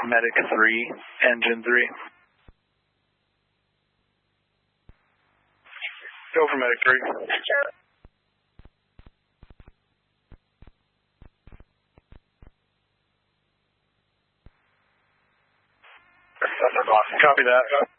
Medic 3, Engine 3. Go for Medic 3. Sure. Copy that.